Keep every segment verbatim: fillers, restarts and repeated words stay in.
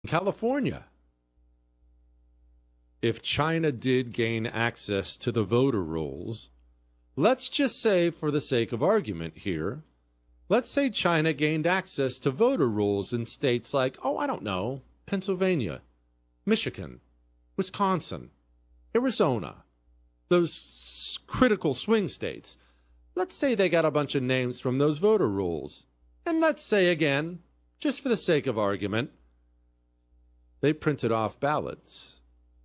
California. If China did gain access to the voter rolls, let's just say, for the sake of argument here, let's say China gained access to voter rolls in states like, oh, I don't know, Pennsylvania, Michigan, Wisconsin, Arizona, those critical swing states. Let's say they got a bunch of names from those voter rolls. And let's say again, just for the sake of argument, they printed off ballots.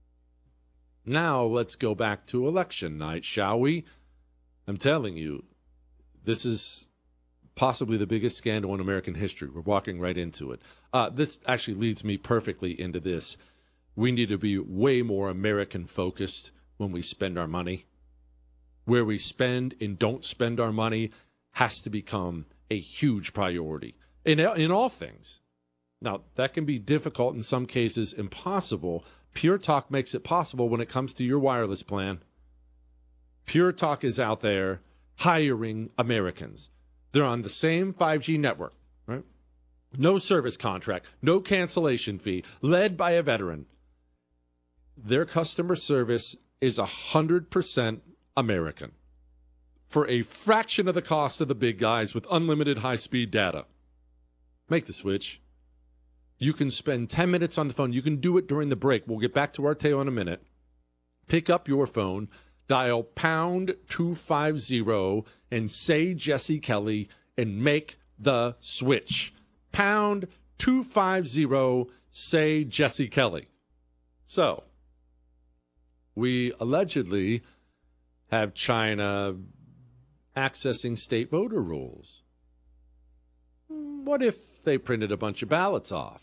Now let's go back to election night, shall we? I'm telling you, this is possibly the biggest scandal in American history. We're walking right into it. Uh, this actually leads me perfectly into this. We need to be way more American-focused when we spend our money. Where we spend and don't spend our money has to become a huge priority in, in all things. Now, that can be difficult, in some cases impossible. Pure Talk makes it possible when it comes to your wireless plan. Pure Talk is out there hiring Americans. They're on the same five G network, right? No service contract, no cancellation fee, led by a veteran. Their customer service is one hundred percent American for a fraction of the cost of the big guys with unlimited high-speed data. Make the switch. You can spend ten minutes on the phone. You can do it during the break. We'll get back to our tale in a minute. Pick up your phone, dial pound two fifty and say Jesse Kelly and make the switch. Pound two fifty, say Jesse Kelly. So, we allegedly have China accessing state voter rolls. What if they printed a bunch of ballots off?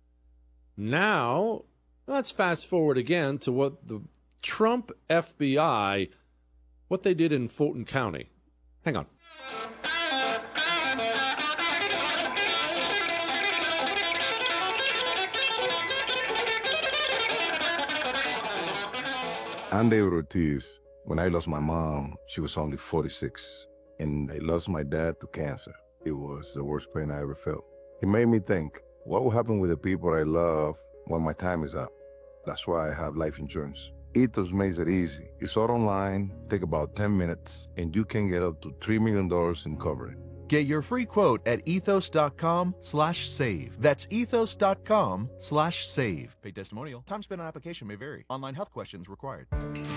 Now, let's fast forward again to what the Trump F B I, what they did in Fulton County. Hang on. Andy Ortiz, when I lost my mom, she was only forty-six, and I lost my dad to cancer. It was the worst pain I ever felt. It made me think, what will happen with the people I love when my time is up? That's why I have life insurance. Ethos makes it easy. It's all online, take about ten minutes, and you can get up to three million dollars in coverage. Get your free quote at ethos.com slash save. That's ethos.com slash save. Paid testimonial. Time spent on application may vary. Online health questions required.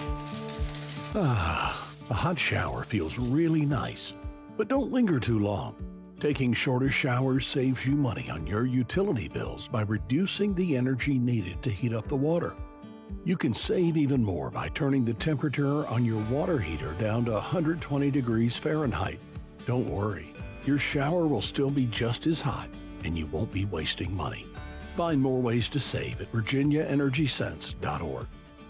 Ah, a hot shower feels really nice, but don't linger too long. Taking shorter showers saves you money on your utility bills by reducing the energy needed to heat up the water. You can save even more by turning the temperature on your water heater down to one hundred twenty degrees Fahrenheit. Don't worry, your shower will still be just as hot and you won't be wasting money. Find more ways to save at virginia energy sense dot org.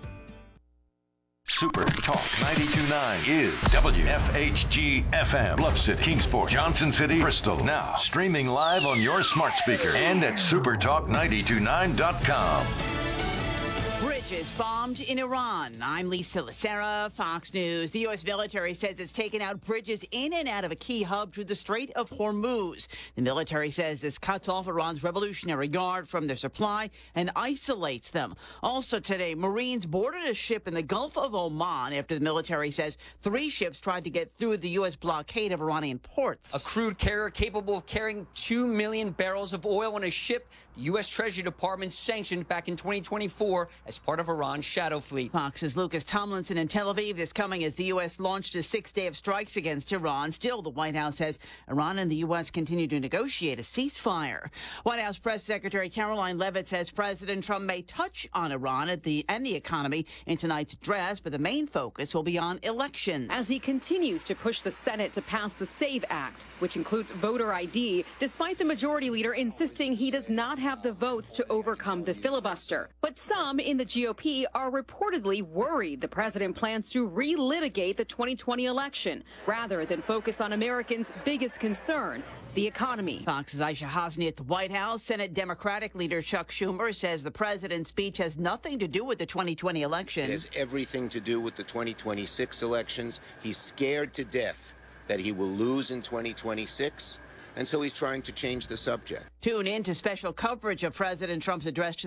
Super Talk ninety-two point nine is W F H G F M, Bluff City, Kingsport, Johnson City, Bristol. Now streaming live on your smart speaker and at super talk nine two nine dot com. Bridges bombed in Iran. I'm Lisa Lacera, Fox News. The U S military says it's taken out bridges in and out of a key hub through the Strait of Hormuz. The military says this cuts off Iran's Revolutionary Guard from their supply and isolates them. Also today, Marines boarded a ship in the Gulf of Oman after the military says three ships tried to get through the U S blockade of Iranian ports. A crude carrier capable of carrying two million barrels of oil on a ship the U S Treasury Department sanctioned back in twenty twenty-four as part of Iran's shadow fleet. Fox's Lucas Tomlinson in Tel Aviv. This coming as the U S launched a sixth day of strikes against Iran. Still, the White House says Iran and the U S continue to negotiate a ceasefire. White House Press Secretary Caroline Leavitt says President Trump may touch on Iran at the, and the economy in tonight's address, but the main focus will be on elections. As he continues to push the Senate to pass the SAVE Act, which includes voter I D, despite the majority leader insisting he does not have the votes to overcome the filibuster. But some in the G O P are reportedly worried the president plans to relitigate the twenty twenty election rather than focus on Americans' biggest concern, the economy. Fox's Aisha Hasni at the White House. Senate Democratic leader Chuck Schumer says the president's speech has nothing to do with the twenty twenty election. It has everything to do with the twenty twenty-six elections. He's scared to death that he will lose in twenty twenty-six. And so he's trying to change the subject. Tune in to special coverage of President Trump's address to